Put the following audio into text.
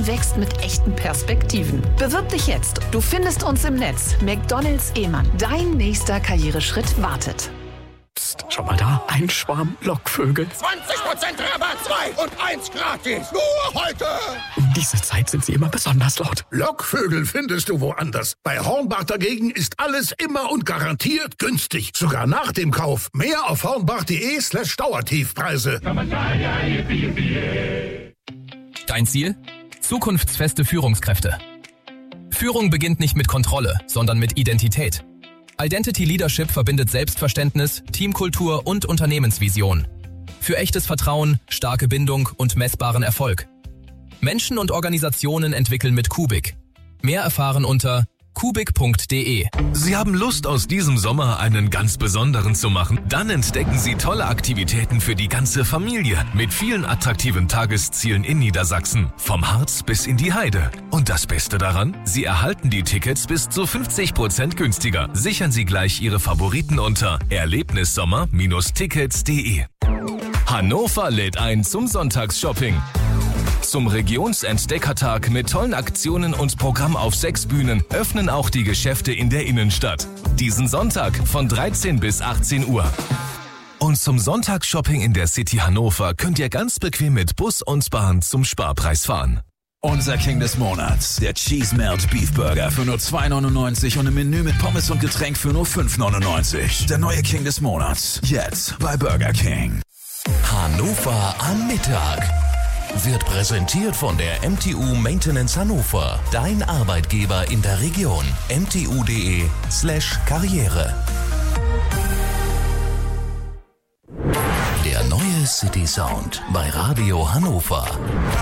Leben wächst mit echten Perspektiven. Bewirb dich jetzt. Du findest uns im Netz. McDonald's Ehmann. Dein nächster Karriereschritt wartet. Psst, schau mal da. Ein Schwarm Lockvögel. 20% Rabatt, 2 und 1 gratis. Nur heute. Um diese Zeit sind sie immer besonders laut. Lockvögel findest du woanders. Bei Hornbach dagegen ist alles immer und garantiert günstig. Sogar nach dem Kauf. Mehr auf hornbach.de/Dauertiefpreise. Dein Ziel? Zukunftsfeste Führungskräfte. Führung beginnt nicht mit Kontrolle, sondern mit Identität. Identity Leadership verbindet Selbstverständnis, Teamkultur und Unternehmensvision. Für echtes Vertrauen, starke Bindung und messbaren Erfolg. Menschen und Organisationen entwickeln mit Kubik. Mehr erfahren unter kubik.de. Sie haben Lust, aus diesem Sommer einen ganz besonderen zu machen? Dann entdecken Sie tolle Aktivitäten für die ganze Familie mit vielen attraktiven Tageszielen in Niedersachsen, vom Harz bis in die Heide. Und das Beste daran? Sie erhalten die Tickets bis zu 50% günstiger. Sichern Sie gleich Ihre Favoriten unter erlebnissommer-tickets.de. Hannover lädt ein zum Sonntagsshopping. Zum Regionsentdeckertag mit tollen Aktionen und Programm auf 6 Bühnen öffnen auch die Geschäfte in der Innenstadt. Diesen Sonntag von 13 bis 18 Uhr. Und zum Sonntagsshopping in der City Hannover könnt ihr ganz bequem mit Bus und Bahn zum Sparpreis fahren. Unser King des Monats, der Cheese Melt Beef Burger für nur 2,99 und im Menü mit Pommes und Getränk für nur 5,99. Der neue King des Monats, jetzt bei Burger King. Hannover am Mittag wird präsentiert von der MTU Maintenance Hannover, dein Arbeitgeber in der Region. mtu.de/Karriere. Der neue City Sound bei Radio Hannover.